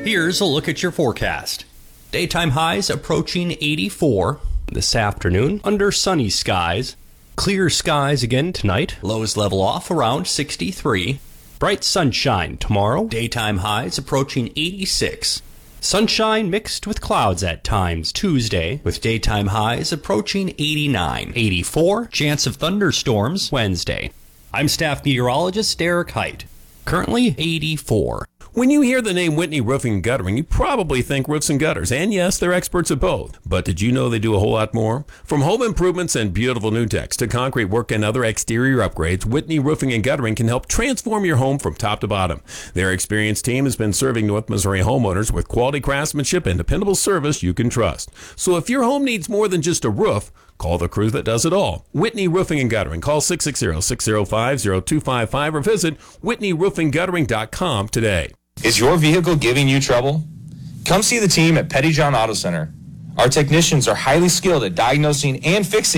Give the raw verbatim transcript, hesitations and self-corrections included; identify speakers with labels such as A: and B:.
A: Here's a look at your forecast. Daytime highs approaching eighty-four. This afternoon, under sunny skies. Clear skies again tonight. Lows level off around sixty-three. Bright sunshine tomorrow. Daytime highs approaching eighty-six. Sunshine mixed with clouds at times Tuesday, with daytime highs approaching eighty-nine. eighty-four, chance of thunderstorms Wednesday. I'm staff meteorologist Derek Height. Currently eighty-four.
B: When you hear the name Whitney Roofing and Guttering, you probably think roofs and gutters. And yes, they're experts at both. But did you know they do a whole lot more? From home improvements and beautiful new decks to concrete work and other exterior upgrades, Whitney Roofing and Guttering can help transform your home from top to bottom. Their experienced team has been serving North Missouri homeowners with quality craftsmanship and dependable service you can trust. So if your home needs more than just a roof, call the crew that does it all. Whitney Roofing and Guttering. Call six six zero, six zero five, zero two five five or visit whitney roofing guttering dot com today.
C: Is your vehicle giving you trouble? Come see the team at Pettyjohn Auto Center. Our technicians are highly skilled at diagnosing and fixing